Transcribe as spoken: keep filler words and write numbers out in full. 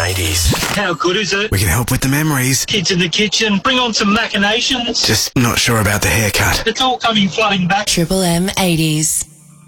eighties. How good is it? We can help with the memories. Kids in the kitchen, bring on some machinations. Just not sure about the haircut. It's all coming flooding back. Triple M eighties.